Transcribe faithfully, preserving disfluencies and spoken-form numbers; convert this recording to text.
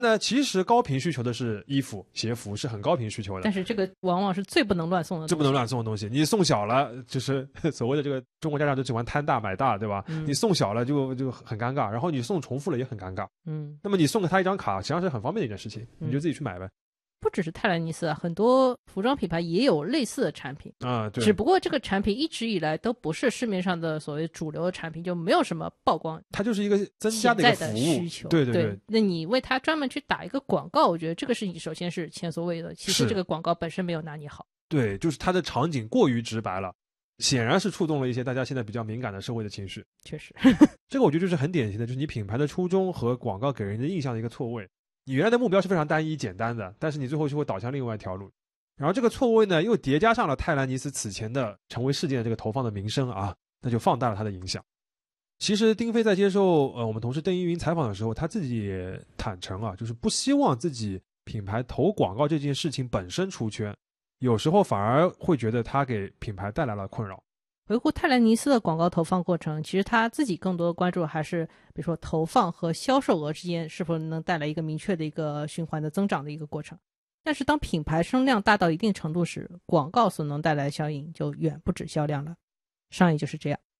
那其实高频需求的是衣服、鞋服，是很高频需求的。 但是这个往往是最不能乱送的东西， 最不能乱送的东西。你送小了，就是所谓的这个中国家长就喜欢贪大买大，对吧？ 嗯、 你送小了就就很尴尬，然后你送重复了也很尴尬。 嗯， 那么你送给他一张卡，实际上是很方便的一件事情， 嗯、 你就自己去买呗。 不只是泰兰尼斯啊，很多服装品牌也有类似的产品啊，对。 只不过这个产品一直以来都不是市面上的所谓主流的产品，就没有什么曝光。 它就是一个增加的一个服务需求， 对对对, 对。 那你为它专门去打一个广告，我觉得这个事情首先是前所未有的。其实这个广告本身没有拿捏好。 对，就是它的场景过于直白了，显然是触动了一些大家现在比较敏感的社会的情绪。 确实，这个我觉得就是很典型的，就是你品牌的初衷和广告给人的印象的一个错位。你原来的目标是非常单一简单的，但是你最后就会导向另外一条路，然后这个错位呢又叠加上了泰兰尼斯此前的成为事件的这个投放的名声啊，那就放大了它的影响。其实丁飞在接受呃我们同事邓一云采访的时候，他自己也坦诚啊，就是不希望自己品牌投广告这件事情本身出圈，有时候反而会觉得它给品牌带来了困扰。 维护泰兰尼斯的广告投放过程，其实他自己更多的关注还是比如说投放和销售额之间是否能带来一个明确的一个循环的增长的一个过程。但是当品牌声量大到一定程度时，广告所能带来的效应就远不止销量了。商业就是这样。